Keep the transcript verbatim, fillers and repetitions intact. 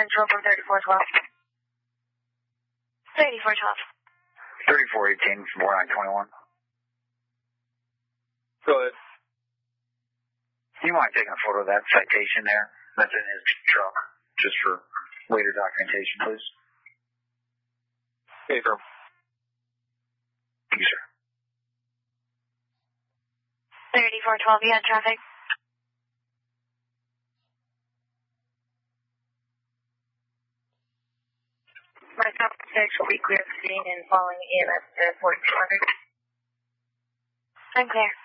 Central from thirty-four twelve. thirty-four twelve. thirty-four eighteen from four nine twenty-one. Go ahead. Do you mind taking a photo of that citation there? That's in his truck, just for later documentation, please. Okay, bro. Thank you, sir. thirty-four twelve, you had traffic. My top six will be clear for seeing and following E M S to forty-two hundred. I'm clear.